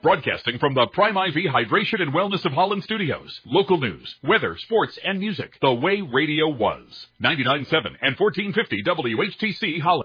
Broadcasting from the Prime IV Hydration and Wellness of Holland studios. Local news, weather, sports, and music. The way radio was. 99.7 and 1450 WHTC Holland.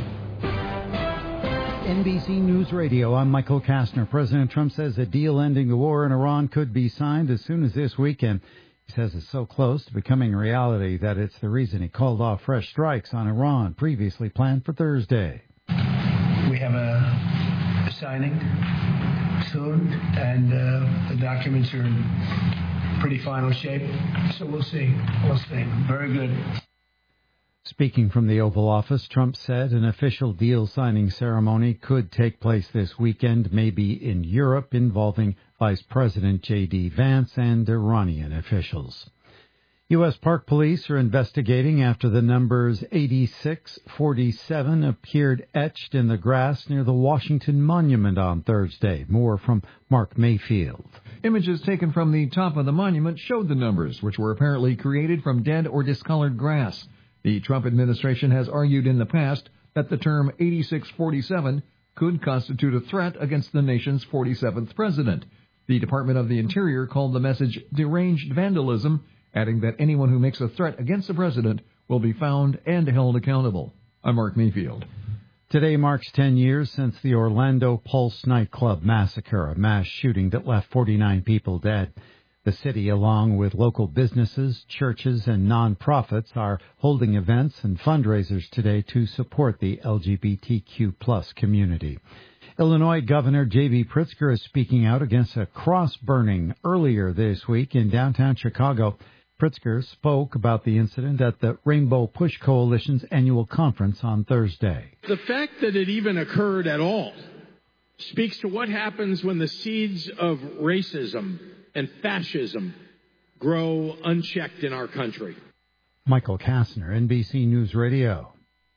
NBC News Radio, I'm Michael Kastner. President Trump says a deal ending the war in Iran could be signed as soon as this weekend. He says it's so close to becoming a reality that it's the reason he called off fresh strikes on Iran previously planned for Thursday. We have a signing soon, and the documents are in pretty final shape, so we'll see. Very good. Speaking from the Oval Office, Trump said an official deal signing ceremony could take place this weekend, maybe in Europe, involving Vice President J.D. Vance and Iranian officials. U.S. Park Police are investigating after the numbers 8647 appeared etched in the grass near the Washington Monument on Thursday. More from Mark Mayfield. Images taken from the top of the monument showed the numbers, which were apparently created from dead or discolored grass. The Trump administration has argued in the past that the term 8647 could constitute a threat against the nation's 47th president. The Department of the Interior called the message deranged vandalism, adding that anyone who makes a threat against the president will be found and held accountable. I'm Mark Mayfield. Today marks 10 years since the Orlando Pulse nightclub massacre, a mass shooting that left 49 people dead. The city, along with local businesses, churches, and nonprofits, are holding events and fundraisers today to support the LGBTQ+ community. Illinois Governor J.B. Pritzker is speaking out against a cross burning earlier this week in downtown Chicago. Pritzker spoke about the incident at the Rainbow Push Coalition's annual conference on Thursday. The fact that it even occurred at all speaks to what happens when the seeds of racism and fascism grow unchecked in our country. Michael Kastner, NBC News Radio.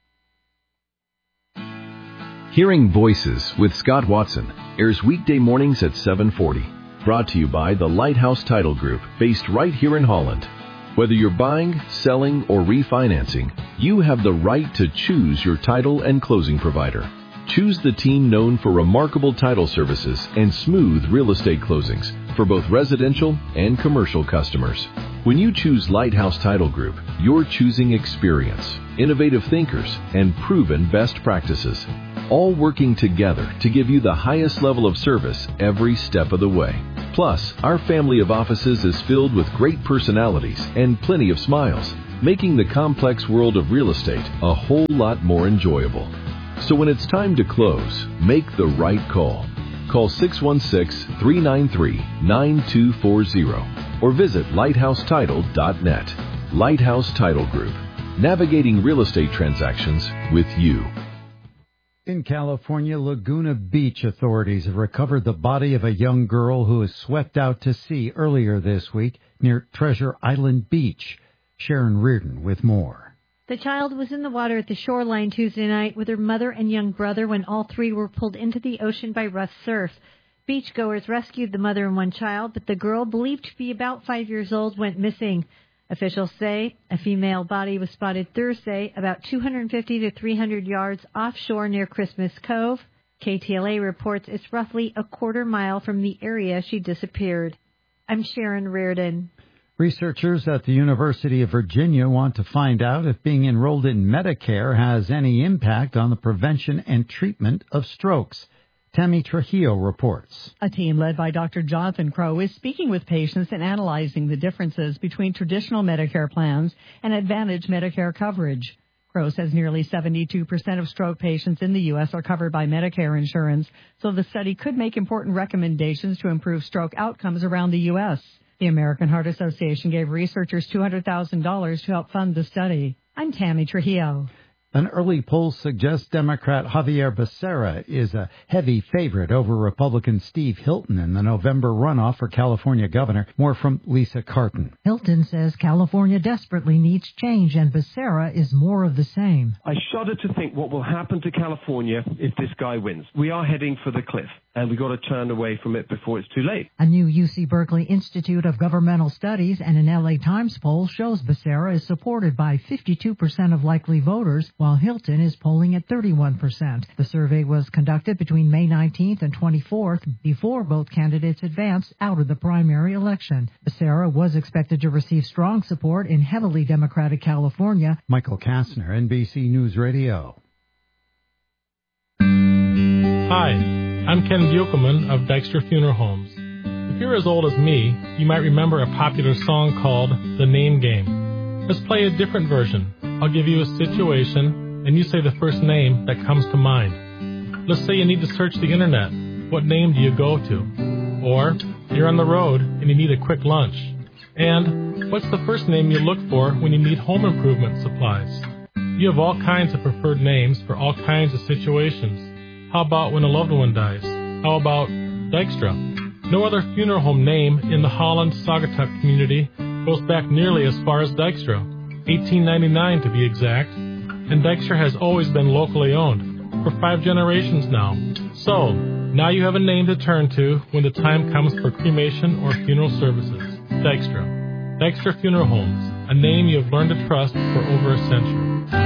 Hearing Voices with Scott Watson airs weekday mornings at 7:40. Brought to you by the Lighthouse Title Group, based right here in Holland. Whether you're buying, selling, or refinancing, you have the right to choose your title and closing provider. Choose the team known for remarkable title services and smooth real estate closings for both residential and commercial customers. When you choose Lighthouse Title Group, you're choosing experience, innovative thinkers, and proven best practices, all working together to give you the highest level of service every step of the way. Plus, our family of offices is filled with great personalities and plenty of smiles, making the complex world of real estate a whole lot more enjoyable. So when it's time to close, make the right call. Call 616-393-9240 or visit lighthousetitle.net. Lighthouse Title Group, navigating real estate transactions with you. In California, Laguna Beach authorities have recovered the body of a young girl who was swept out to sea earlier this week near Treasure Island Beach. Sharon Reardon with more. The child was in the water at the shoreline Tuesday night with her mother and young brother when all three were pulled into the ocean by rough surf. Beachgoers rescued the mother and one child, but the girl, believed to be about 5 years old, went missing. Officials say a female body was spotted Thursday about 250 to 300 yards offshore near Christmas Cove. KTLA reports it's roughly a quarter mile from the area she disappeared. I'm Sharon Reardon. Researchers at the University of Virginia want to find out if being enrolled in Medicare has any impact on the prevention and treatment of strokes. Tammy Trujillo reports. A team led by Dr. Jonathan Crow is speaking with patients and analyzing the differences between traditional Medicare plans and Advantage Medicare coverage. Crow says nearly 72% of stroke patients in the U.S. are covered by Medicare insurance, so the study could make important recommendations to improve stroke outcomes around the U.S. The American Heart Association gave researchers $200,000 to help fund the study. I'm Tammy Trujillo. An early poll suggests Democrat Javier Becerra is a heavy favorite over Republican Steve Hilton in the November runoff for California governor. More from Lisa Carton. Hilton says California desperately needs change, and Becerra is more of the same. I shudder to think what will happen to California if this guy wins. We are heading for the cliff, and we've got to turn away from it before it's too late. A new UC Berkeley Institute of Governmental Studies and an LA Times poll shows Becerra is supported by 52% of likely voters, while Hilton is polling at 31%. The survey was conducted between May 19th and 24th before both candidates advanced out of the primary election. Becerra was expected to receive strong support in heavily Democratic California. Michael Kastner, NBC News Radio. Hi, I'm Ken Buchelman of Dykstra Funeral Homes. If you're as old as me, you might remember a popular song called The Name Game. Let's play a different version. I'll give you a situation, and you say the first name that comes to mind. Let's say you need to search the internet. What name do you go to? Or you're on the road and you need a quick lunch. And what's the first name you look for when you need home improvement supplies? You have all kinds of preferred names for all kinds of situations. How about when a loved one dies? How about Dykstra? No other funeral home name in the Holland-Saugatuck community goes back nearly as far as Dykstra, 1899 to be exact, and Dykstra has always been locally owned, for 5 generations now. So, now you have a name to turn to when the time comes for cremation or funeral services. Dykstra. Dykstra Funeral Homes, a name you have learned to trust for over a century.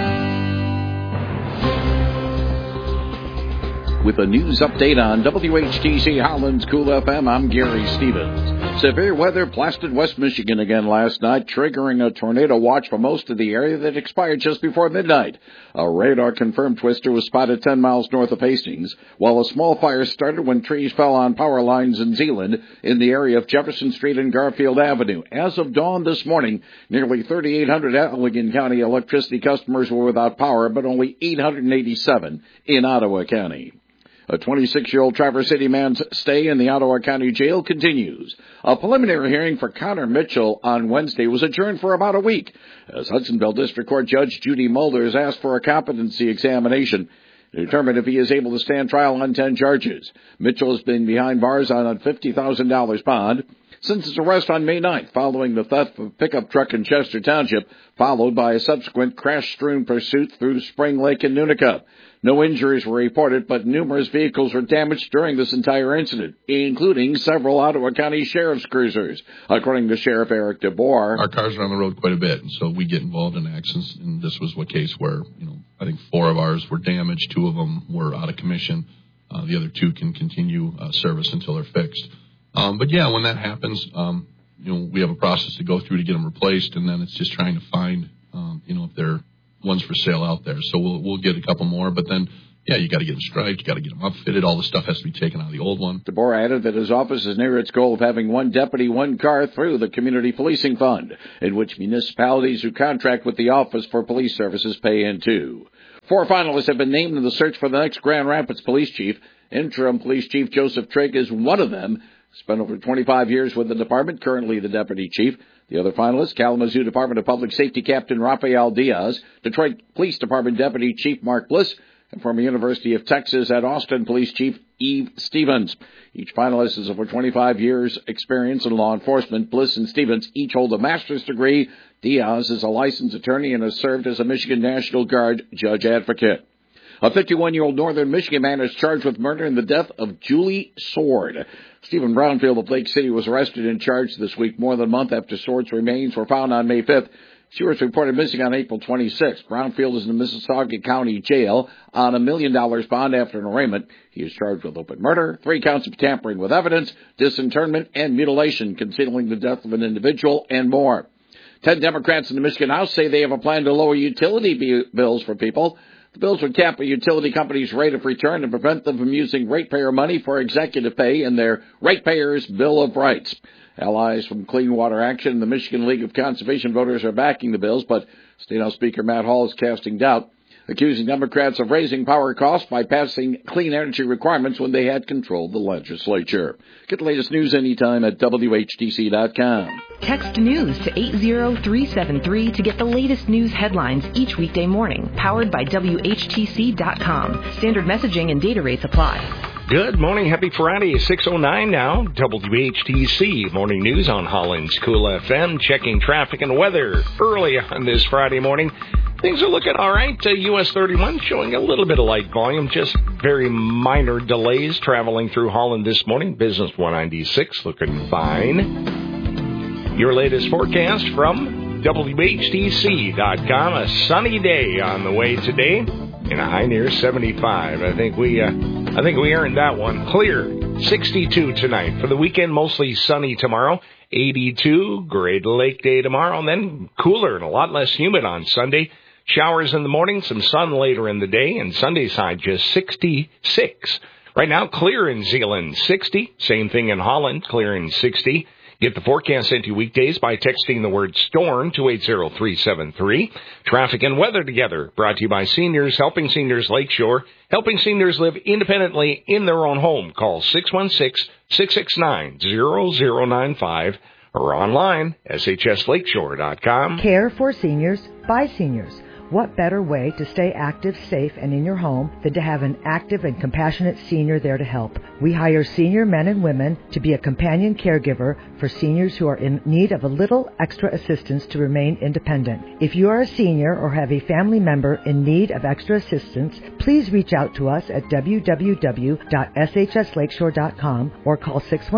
With a news update on WHTC Holland's Cool FM, I'm Gary Stevens. Severe weather blasted West Michigan again last night, triggering a tornado watch for most of the area that expired just before midnight. A radar-confirmed twister was spotted 10 miles north of Hastings, while a small fire started when trees fell on power lines in Zeeland in the area of Jefferson Street and Garfield Avenue. As of dawn this morning, nearly 3,800 Allegan County electricity customers were without power, but only 887 in Ottawa County. A 26-year-old Traverse City man's stay in the Ottawa County Jail continues. A preliminary hearing for Connor Mitchell on Wednesday was adjourned for about a week, as Hudsonville District Court Judge Judy Mulders asked for a competency examination to determine if he is able to stand trial on 10 charges. Mitchell has been behind bars on a $50,000 bond since his arrest on May 9th, following the theft of a pickup truck in Chester Township, followed by a subsequent crash-strewn pursuit through Spring Lake and Nunica. No injuries were reported, but numerous vehicles were damaged during this entire incident, including several Ottawa County Sheriff's cruisers, according to Sheriff Eric DeBoer. Our cars are on the road quite a bit, and so we get involved in accidents, and this was a case where, I think 4 of ours were damaged, 2 of them were out of commission. The other 2 can continue service until they're fixed. But yeah, when that happens, we have a process to go through to get them replaced, and then it's just trying to find, if they're ones for sale out there. So we'll get a couple more, but then, you got to get them striped, you got to get them upfitted. All the stuff has to be taken out of the old one. DeBoer added that his office is near its goal of having 1 deputy, 1 car through the Community Policing Fund, in which municipalities who contract with the Office for Police Services pay into. 4 finalists have been named in the search for the next Grand Rapids police chief. Interim Police Chief Joseph Trigg is one of them. Spent over 25 years with the department, currently the deputy chief. The other finalists, Kalamazoo Department of Public Safety Captain Rafael Diaz, Detroit Police Department Deputy Chief Mark Bliss, and former University of Texas at Austin Police Chief Eve Stevens. Each finalist has over 25 years' experience in law enforcement. Bliss and Stevens each hold a master's degree. Diaz is a licensed attorney and has served as a Michigan National Guard judge advocate. A 51-year-old northern Michigan man is charged with murder in the death of Julie Sword. Stephen Brownfield of Lake City was arrested and charged this week, more than a month after Sword's remains were found on May 5th. She was reported missing on April 26th. Brownfield is in the Mississauga County Jail on $1 million bond after an arraignment. He is charged with open murder, 3 counts of tampering with evidence, disinterment, and mutilation, concealing the death of an individual, and more. 10 Democrats in the Michigan House say they have a plan to lower utility bills for people. The bills would cap a utility company's rate of return and prevent them from using ratepayer money for executive pay in their Ratepayers' Bill of Rights. Allies from Clean Water Action and the Michigan League of Conservation Voters are backing the bills, but State House Speaker Matt Hall is casting doubt, accusing Democrats of raising power costs by passing clean energy requirements when they had controlled the legislature. Get the latest news anytime at WHTC.com. Text news to 80373 to get the latest news headlines each weekday morning. Powered by WHTC.com. Standard messaging and data rates apply. Good morning. Happy Friday. 6:09 now. WHTC Morning News on Holland's Cool FM. Checking traffic and weather early on this Friday morning. Things are looking all right. US 31 showing a little bit of light volume, just very minor delays traveling through Holland this morning. Business 196 looking fine. Your latest forecast from WHTC.com. A sunny day on the way today, and a high near 75. I think we earned that one. Clear, 62 tonight. For the weekend, mostly sunny tomorrow. 82, Great Lake Day tomorrow, and then cooler and a lot less humid on Sunday. Showers in the morning, some sun later in the day, and Sunday's high just 66. Right now, clear in Zeeland, 60. Same thing in Holland, clear in 60. Get the forecast sent to you weekdays by texting the word storm to 80373. Traffic and weather together, brought to you by Seniors Helping Seniors Lakeshore, helping seniors live independently in their own home. Call 616-669-0095 or online, shslakeshore.com. Care for seniors by seniors. What better way to stay active, safe, and in your home than to have an active and compassionate senior there to help? We hire senior men and women to be a companion caregiver for seniors who are in need of a little extra assistance to remain independent. If you are a senior or have a family member in need of extra assistance, please reach out to us at www.shslakeshore.com or call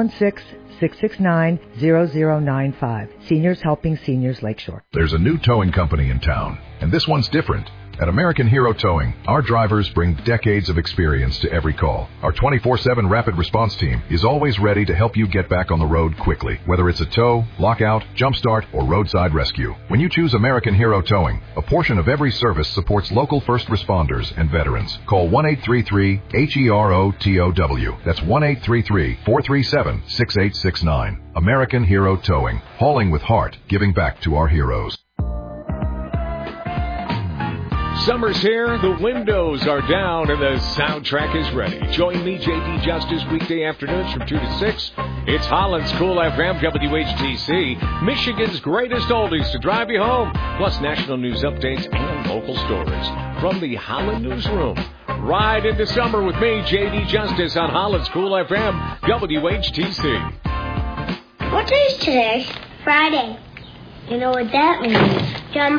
616-669-0095. Seniors Helping Seniors Lakeshore. There's a new towing company in town, and this one's different. At American Hero Towing, our drivers bring decades of experience to every call. Our 24/7 rapid response team is always ready to help you get back on the road quickly, whether it's a tow, lockout, jumpstart, or roadside rescue. When you choose American Hero Towing, a portion of every service supports local first responders and veterans. Call 1-833-HERO-TOW. That's 1-833-437-6869. American Hero Towing, hauling with heart, giving back to our heroes. Summer's here, the windows are down, and the soundtrack is ready. Join me, J.D. Justice, weekday afternoons from 2 to 6. It's Holland's Cool FM, WHTC, Michigan's greatest oldies to drive you home, plus national news updates and local stories. From the Holland Newsroom, ride into summer with me, J.D. Justice, on Holland's Cool FM, WHTC. What day is today? Friday. You know what that means. John